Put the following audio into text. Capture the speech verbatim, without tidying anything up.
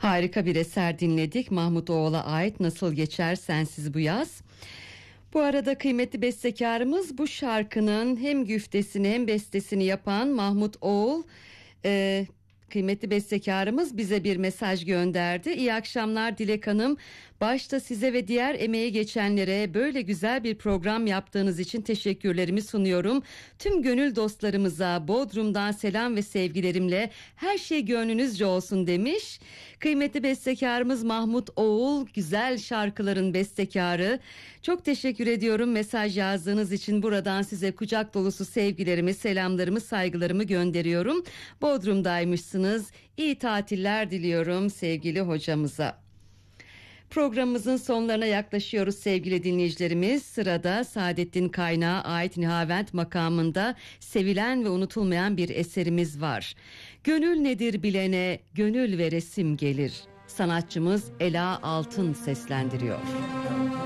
Harika bir eser dinledik. Mahmut Oğul'a ait Nasıl Geçer Sensiz Bu Yaz. Bu arada kıymetli bestekarımız bu şarkının hem güftesini hem bestesini yapan Mahmut Oğul. Ee, kıymetli bestekarımız bize bir mesaj gönderdi. İyi akşamlar Dilek Hanım. Başta size ve diğer emeği geçenlere böyle güzel bir program yaptığınız için teşekkürlerimi sunuyorum. Tüm gönül dostlarımıza Bodrum'dan selam ve sevgilerimle her şey gönlünüzce olsun demiş. Kıymetli bestekarımız Mahmut Oğul, güzel şarkıların bestekarı. Çok teşekkür ediyorum mesaj yazdığınız için. Buradan size kucak dolusu sevgilerimi, selamlarımı, saygılarımı gönderiyorum. Bodrum'daymışsınız. İyi tatiller diliyorum sevgili hocamıza. Programımızın sonlarına yaklaşıyoruz sevgili dinleyicilerimiz. Sırada Saadettin Kaynağı ait Nihavent makamında sevilen ve unutulmayan bir eserimiz var. Gönül nedir bilene, gönül ve resim gelir. Sanatçımız Ela Altın seslendiriyor.